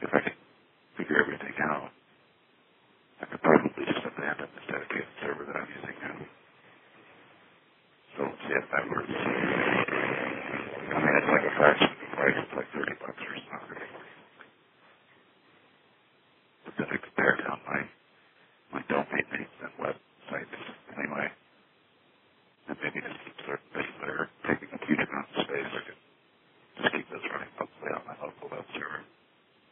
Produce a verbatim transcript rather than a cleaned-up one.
if I could figure everything out, I could probably just abandon this dedicated server that I'm using now. So let's see if that works. I mean, it's like a fraction of the price. It's like thirty bucks or something.